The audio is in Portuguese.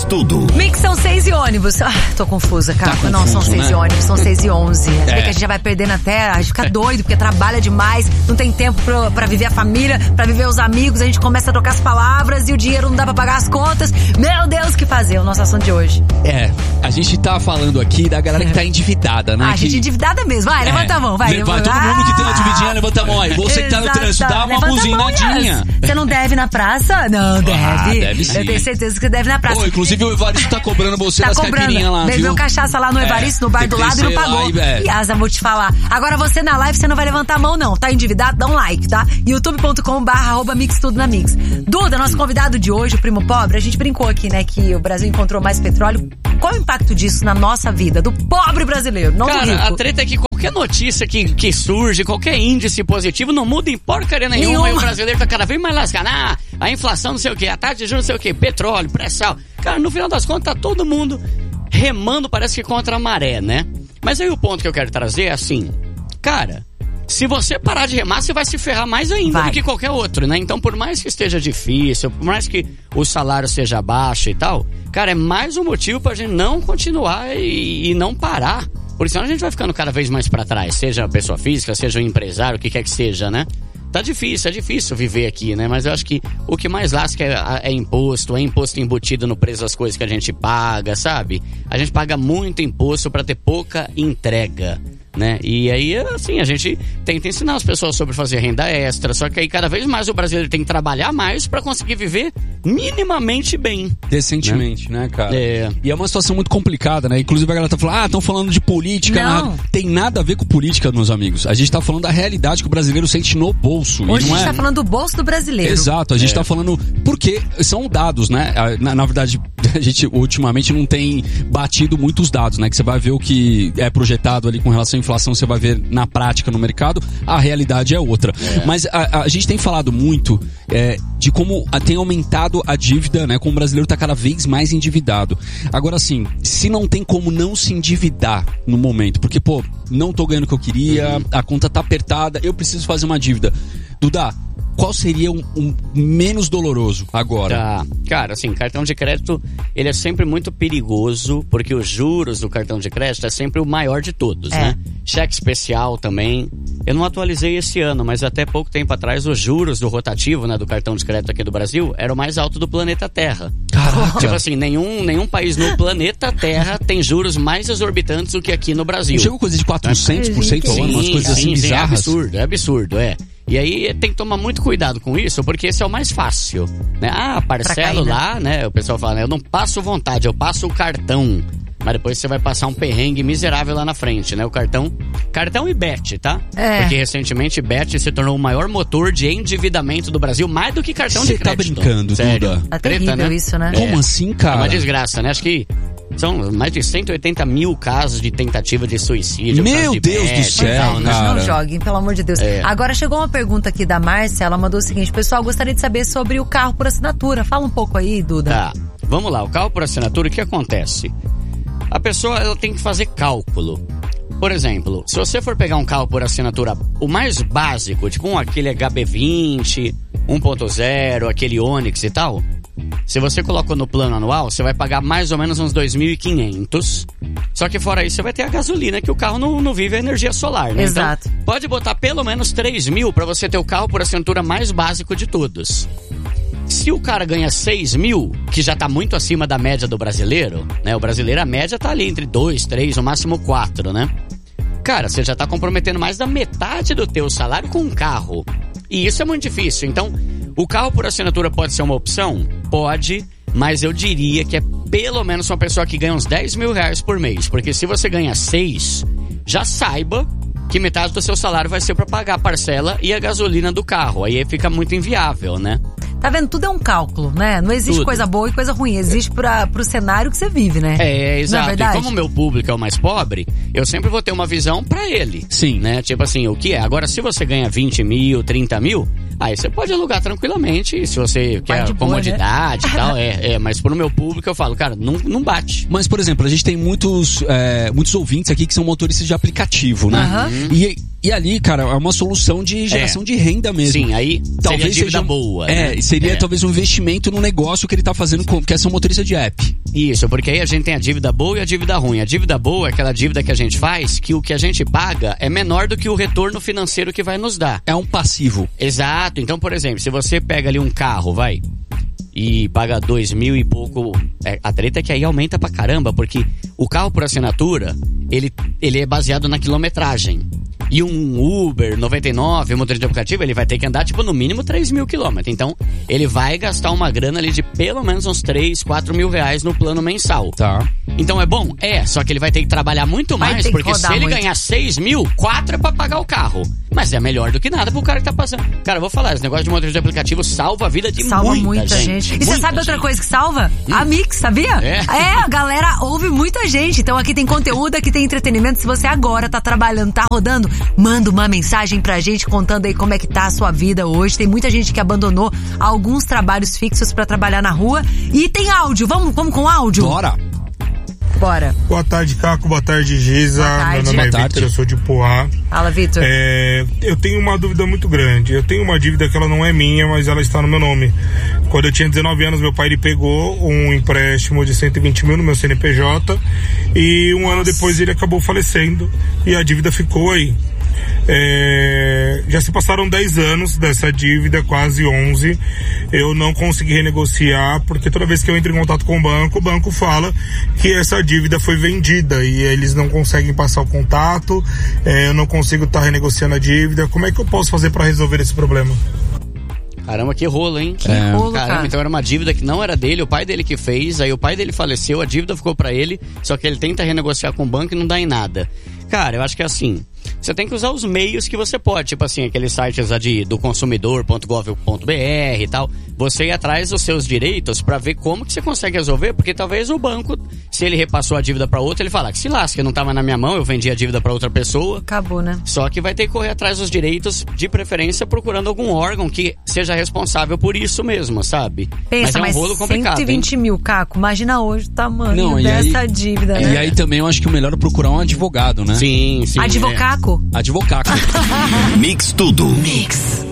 tudo. Mix são 6 e ônibus. Tô confusa, cara. Tá Não, são confuso, 6 né? e ônibus, são 6 e 11. Às vezes que a gente já vai perdendo até, a gente fica doido, porque trabalha demais, não tem tempo pra viver a família, pra viver os amigos, a gente começa a trocar as palavras e o dinheiro não dá pra pagar as contas. Meu Deus, o que fazer? O nosso assunto de hoje. A gente tá falando aqui da galera que tá endividada, né? A gente endividada mesmo. Vai, levanta a mão, vai. Todo mundo que tem uma dividinha, levanta a mão aí. Você que tá no trânsito, dá uma buzinadinha. Você não deve na praça? Não, deve. Deve sim. Eu tenho certeza que você deve na praça. Inclusive o Evaristo tá cobrando você Tá das cobrando. caipirinhas lá, Bebeu viu? cachaça lá no Evaristo, no bar tem do que lado e não descer pagou. lá, velho. E asa, vou te falar. Agora você na live, você não vai levantar a mão não. Tá endividado? Dá um like, tá? youtube.com/mix tudo na Mix. Duda, nosso convidado de hoje, o Primo Pobre, a gente brincou aqui, né, que o Brasil encontrou mais petróleo. Qual o impacto disso na nossa vida, do pobre brasileiro, não do rico? Cara, a treta é que qualquer notícia que surge, qualquer índice positivo, não muda em porcaria nenhuma. E o brasileiro tá cada vez mais lascado. A inflação não sei o quê, a taxa de juros não sei o quê, petróleo, pré-sal. Cara, no final das contas, tá todo mundo remando, parece que contra a maré, né? Mas aí o ponto que eu quero trazer é assim, cara, se você parar de remar, você vai se ferrar mais ainda do que qualquer outro, né? Então, por mais que esteja difícil, por mais que o salário seja baixo e tal, cara, é mais um motivo pra gente não continuar e não parar. Porque senão a gente vai ficando cada vez mais pra trás, seja a pessoa física, seja o empresário, o que quer que seja, né? Tá difícil, é difícil viver aqui, né? Mas eu acho que o que mais lasca é imposto embutido no preço das coisas que a gente paga, sabe? A gente paga muito imposto pra ter pouca entrega, né? E aí, assim, a gente tenta ensinar as pessoas sobre fazer renda extra, só que aí cada vez mais o brasileiro tem que trabalhar mais pra conseguir viver minimamente bem. Decentemente, né, cara? É. E é uma situação muito complicada, né? Inclusive a galera tá falando, estão falando de política. Não. Tem nada a ver com política, meus amigos. A gente tá falando da realidade que o brasileiro sente no bolso. Hoje e não a gente tá falando do bolso do brasileiro. Exato, a gente tá falando... Porque são dados, né? Na verdade, a gente ultimamente não tem batido muitos dados, né? Que você vai ver o que é projetado ali com relação à inflação, você vai ver na prática no mercado, a realidade é outra. Mas a gente tem falado muito de como tem aumentado a dívida, né? Como o brasileiro tá cada vez mais endividado. Agora, assim, se não tem como não se endividar no momento, porque, pô, não tô ganhando o que eu queria, a conta tá apertada, eu preciso fazer uma dívida. Duda, qual seria um menos doloroso agora? Tá. Cara, assim, cartão de crédito, ele é sempre muito perigoso, porque os juros do cartão de crédito é sempre o maior de todos, né? Cheque especial também. Eu não atualizei esse ano, mas até pouco tempo atrás os juros do rotativo, né, do cartão de crédito aqui do Brasil, era o mais alto do planeta Terra. Caraca. Tipo assim, nenhum país no planeta Terra tem juros mais exorbitantes do que aqui no Brasil. Chegou coisa de 400% ao ano, umas coisas assim bizarras. É absurdo. E aí tem que tomar muito cuidado com isso, porque esse é o mais fácil, né? Parcelo lá, né? O pessoal fala, né? Eu não passo vontade, eu passo o cartão. Mas depois você vai passar um perrengue miserável lá na frente, né? O cartão e Bet, tá? Porque recentemente Bet se tornou o maior motor de endividamento do Brasil, mais do que cartão de crédito. Você tá brincando, sério. Duda? Tá terrível, né? Isso, né? Como assim, cara? É uma desgraça, né? Acho que são mais de 180 mil casos de tentativa de suicídio. Meu Deus do céu, cara. Não joguem, pelo amor de Deus. Agora chegou uma pergunta aqui da Márcia, ela mandou o seguinte: pessoal, gostaria de saber sobre o carro por assinatura. Fala um pouco aí, Duda. Tá, vamos lá. O carro por assinatura, o que acontece? A pessoa, ela tem que fazer cálculo. Por exemplo, se você for pegar um carro por assinatura, o mais básico, tipo aquele HB20, 1.0, aquele Onix e tal, se você colocou no plano anual, você vai pagar mais ou menos uns 2.500. Só que fora isso, você vai ter a gasolina, que o carro não vive a energia solar, né? Exato. Então, pode botar pelo menos 3.000 para você ter o carro por assinatura mais básico de todos. Se o cara ganha 6.000, que já tá muito acima da média do brasileiro, né? O brasileiro, a média tá ali entre 2, 3, no máximo 4, né? Cara, você já tá comprometendo mais da metade do teu salário com um carro. E isso é muito difícil. Então, o carro por assinatura pode ser uma opção? Pode, mas eu diria que é pelo menos uma pessoa que ganha uns 10 mil reais por mês. Porque se você ganha 6, já saiba que metade do seu salário vai ser pra pagar a parcela e a gasolina do carro. Aí fica muito inviável, né? Tá vendo? Tudo é um cálculo, né? Não existe coisa boa e coisa ruim. Existe pro cenário que você vive, né? Exato. Não é e como o meu público é o mais pobre, eu sempre vou ter uma visão pra ele. Sim. Né? Tipo assim, o que é? Agora, se você ganha 20 mil, 30 mil, aí você pode alugar tranquilamente, se você quer comodidade e tal. Mas pro meu público eu falo, cara, não bate. Mas, por exemplo, a gente tem muitos ouvintes aqui que são motoristas de aplicativo, né? E E ali, cara, é uma solução de geração de renda mesmo. Sim, aí talvez seria dívida boa. Né? Seria talvez um investimento no negócio que ele tá fazendo, que é ser um motorista de app. Isso, porque aí a gente tem a dívida boa e a dívida ruim. A dívida boa é aquela dívida que a gente faz, que o que a gente paga é menor do que o retorno financeiro que vai nos dar. É um passivo. Exato. Então, por exemplo, se você pega ali um carro, e paga 2.000 e pouco, a treta é que aí aumenta pra caramba, porque o carro por assinatura, ele é baseado na quilometragem. E um Uber 99, um motorista de aplicativo, ele vai ter que andar, no mínimo 3.000 quilômetros. Então, ele vai gastar uma grana ali de pelo menos uns 3, 4 mil reais no plano mensal. Tá. Então é bom? Só que ele vai ter que trabalhar muito mais, porque se ele ganhar 6.000, 4 é pra pagar o carro. Mas é melhor do que nada pro cara que tá passando. Cara, eu vou falar, esse negócio de motorista de aplicativo salva a vida de muita gente. E você sabe outra coisa que salva? A Mix, sabia? A galera ouve muita gente. Então aqui tem conteúdo, aqui tem entretenimento. Se você agora tá trabalhando, tá rodando, manda uma mensagem pra gente contando aí como é que tá a sua vida hoje. Tem muita gente que abandonou alguns trabalhos fixos pra trabalhar na rua. E tem áudio. Vamos com áudio? Bora. Boa tarde, Caco. Boa tarde, Giza. Boa tarde. Meu nome é Vitor, eu sou de Poá. Fala, Vitor. Eu tenho uma dúvida muito grande. Eu tenho uma dívida que ela não é minha, mas ela está no meu nome. Quando eu tinha 19 anos, meu pai ele pegou um empréstimo de 120 mil no meu CNPJ e um ano depois ele acabou falecendo e a dívida ficou aí. Já se passaram 10 anos dessa dívida, quase 11. Eu não consegui renegociar, porque toda vez que eu entro em contato com o banco fala que essa dívida foi vendida e eles não conseguem passar o contato. Eu não consigo estar renegociando a dívida. Como é que eu posso fazer para resolver esse problema? Caramba, que rolo, hein? Que rolo, Caramba, então era uma dívida que não era dele, o pai dele que fez, aí o pai dele faleceu, a dívida ficou pra ele, só que ele tenta renegociar com o banco e não dá em nada. Cara, eu acho que é assim, você tem que usar os meios que você pode, tipo assim, aqueles sites do consumidor.gov.br e tal, você ir atrás dos seus direitos pra ver como que você consegue resolver, porque talvez o banco, se ele repassou a dívida pra outra, ele fala que se lasca, não tava na minha mão, eu vendi a dívida pra outra pessoa. Acabou, né? Só que vai ter que correr atrás dos direitos, de preferência procurando algum órgão que seja responsável por isso mesmo, sabe? Pensa, mas é um rolo complicado, 120 mil, Caco, imagina hoje o tamanho Não, dessa dívida, né? E aí também eu acho que o melhor é procurar um advogado, né? Sim. Advocaco? Advocaco. Mix Tudo. Mix.